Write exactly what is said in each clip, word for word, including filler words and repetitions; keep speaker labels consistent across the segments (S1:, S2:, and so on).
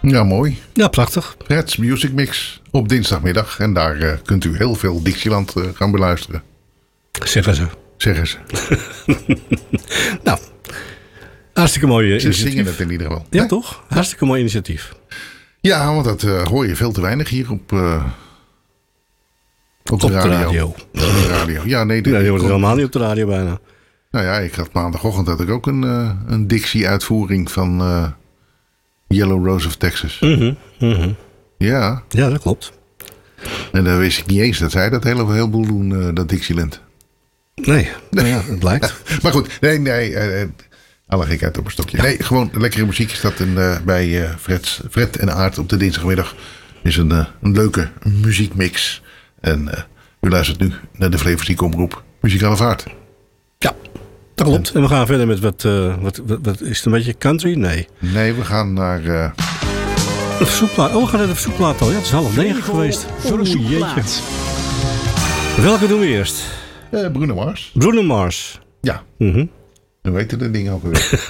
S1: Ja, mooi.
S2: Ja, prachtig.
S1: Fred's Music Mix op dinsdagmiddag. En daar uh, kunt u heel veel Dixieland uh, gaan beluisteren.
S2: Zeggen ze.
S1: Zeggen ze.
S2: Nou, hartstikke mooi uh,
S1: ze
S2: initiatief.
S1: zingen het in ieder geval.
S2: Ja,
S1: Hè?
S2: toch? Hartstikke mooi initiatief.
S1: Ja, want dat uh, hoor je veel te weinig hier op, uh, op, de,
S2: Op de
S1: radio.
S2: radio.
S1: Op de radio. Ja, nee, dit,
S2: Nee, die hoort
S1: kon-
S2: helemaal niet op de radio bijna.
S1: Nou ja, ik had maandagochtend had ik ook een, uh, een Dixie-uitvoering van uh, Yellow Rose of Texas.
S2: Mm-hmm. Mm-hmm.
S1: Ja,
S2: Ja, dat klopt.
S1: en dan wist ik niet eens dat zij dat hele heleboel doen, uh, dat Dixieland.
S2: Nee, nou ja, het blijkt.
S1: Maar goed, nee, nee, uh, uh, alle gekheid op een stokje. Nee, gewoon lekkere muziek is dat in, uh, bij uh, Fred's, Fred en Aart op de dinsdagmiddag. Is een, uh, een leuke muziekmix. En uh, u luistert nu naar de Flevoziek-omroep Muzikale Vaart.
S2: Ja, dat klopt. En we gaan verder met wat, uh, wat, wat, wat... Is het een beetje country? Nee.
S1: Nee, we gaan naar... Uh,
S2: De verzoekplaat. Oh, we gaan naar de verzoekplaat al. Ja, het is half negen geweest. Oeh, jeetje. Welke doen we eerst?
S1: uh, Bruno Mars.
S2: Bruno Mars.
S1: Ja,
S2: Mhm.
S1: hoe heet dat ding ook alweer?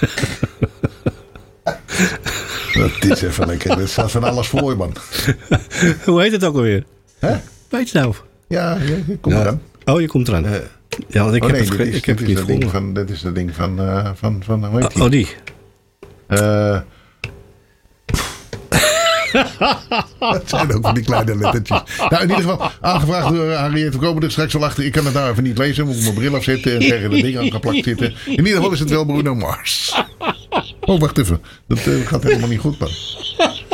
S1: Dat is even lekker. Er staat van alles voor je, man.
S2: Hoe heet het ook alweer?
S1: Hè?
S2: Weet je nou?
S1: Ja, ja, kom
S2: Ja.
S1: eraan.
S2: Oh, je komt eraan.
S1: Uh,
S2: Ja, want ik
S1: oh
S2: heb
S1: nee,
S2: het,
S1: dit
S2: ge-
S1: is,
S2: ik heb
S1: dit
S2: het
S1: is
S2: niet
S1: dat ding
S2: gevonden.
S1: van, dit is dat ding van, uh, van, van, hoe heet die?
S2: Oh, die.
S1: Uh, dat zijn ook van die kleine lettertjes. Nou, in ieder geval, aangevraagd door Harriet. We komen er straks wel achter. Ik kan het nou even niet lezen. Moet ik mijn bril afzetten en tegen de ding aangeplakt zitten. In ieder geval is het wel Bruno Mars. Oh, wacht even. Dat uh, gaat helemaal niet goed, man.